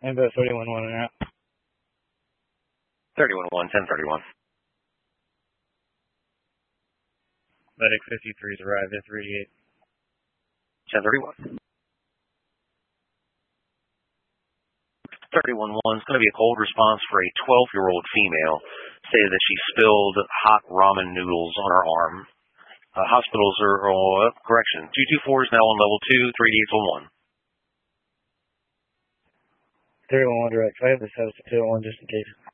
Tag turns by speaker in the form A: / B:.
A: And about 31-1 and out.
B: 31-1, 1031.
A: Medic 53's arrived at 38.
B: 1031. 31-1 is going to be a cold response for a 12-year-old female. Stated that she spilled hot ramen noodles on her arm. Hospitals are, correction, 224 is now on level 2, 3801.
A: 31-1 direct. I have this house to 201 just in case.